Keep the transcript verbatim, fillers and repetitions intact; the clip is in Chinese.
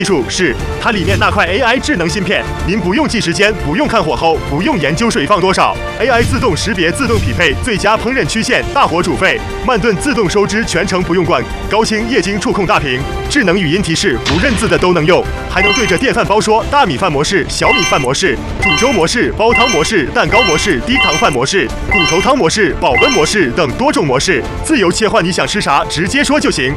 技术是它里面那块 A I 智能芯片，您不用记时间，不用看火候，不用研究水放多少 ，A I 自动识别、自动匹配最佳烹饪曲线，大火煮沸，慢炖自动收汁，全程不用关，高清液晶触控大屏，智能语音提示，不认字的都能用，还能对着电饭煲说大米饭模式、小米饭模式、煮粥模式、煲汤模式、蛋糕模式、低糖饭模式、骨头汤模式、保温模式等多种模式，自由切换你想吃啥，直接说就行。